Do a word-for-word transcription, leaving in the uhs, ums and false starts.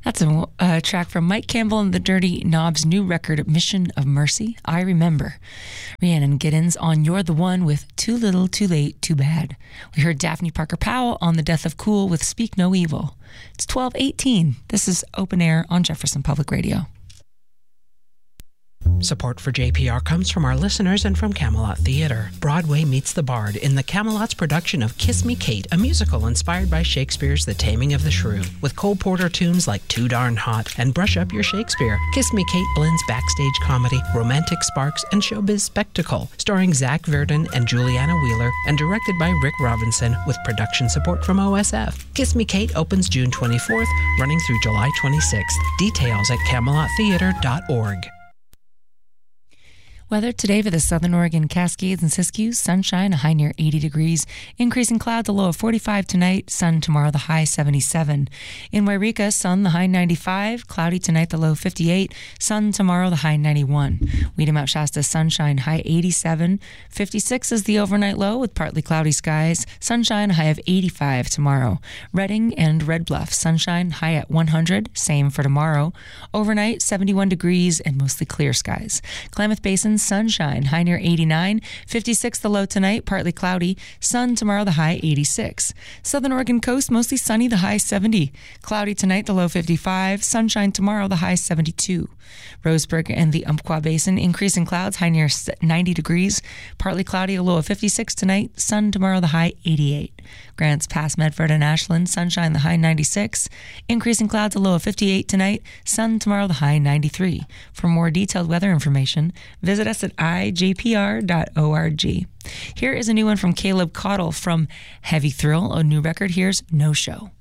That's a uh, track from Mike Campbell and the Dirty Knobs' new record, Mission of Mercy, I Remember. Rhiannon Giddens on You're the One with Too Little, Too Late, Too Bad. We heard Daphne Parker Powell on The Death of Cool with Speak No Evil. It's twelve eighteen. This is Open Air on Jefferson Public Radio. Support for J P R comes from our listeners and from Camelot Theatre. Broadway meets the Bard in the Camelot's production of Kiss Me Kate, a musical inspired by Shakespeare's The Taming of the Shrew. With Cole Porter tunes like Too Darn Hot and Brush Up Your Shakespeare, Kiss Me Kate blends backstage comedy, romantic sparks, and showbiz spectacle. Starring Zach Verdon and Juliana Wheeler and directed by Rick Robinson with production support from O S F. Kiss Me Kate opens June twenty-fourth, running through July twenty-sixth. Details at camelot theatre dot org. Weather today for the Southern Oregon Cascades and Siskiyou. Sunshine, a high near eighty degrees. Increasing clouds, a low of forty-five tonight. Sun tomorrow, the high seventy-seven. In Wairika, sun, the high ninety-five. Cloudy tonight, the low fifty-eight. Sun tomorrow, the high ninety-one. Weedy Mount Shasta, sunshine, high eighty-seven. fifty-six is the overnight low with partly cloudy skies. Sunshine, a high of eighty-five tomorrow. Redding and Red Bluff, sunshine, high at one hundred. Same for tomorrow. Overnight, seventy-one degrees and mostly clear skies. Klamath Basin, sunshine, high near eighty-nine. fifty-six the low tonight, partly cloudy. Sun tomorrow, the high eighty-six. Southern Oregon coast, mostly sunny, the high seventy. Cloudy tonight, the low fifty-five. Sunshine tomorrow, the high seventy-two. Roseburg and the Umpqua Basin, increasing clouds, high near ninety degrees. Partly cloudy, a low of fifty-six tonight. Sun tomorrow, the high eighty-eight. Grants Pass, Medford and Ashland, sunshine, the high ninety-six. Increasing clouds, a low of fifty-eight tonight. Sun tomorrow, the high ninety-three. For more detailed weather information, visit us at i j p r dot org. Here is a new one from Caleb Caudle from Heavy Thrill, a new record. Here's No Show.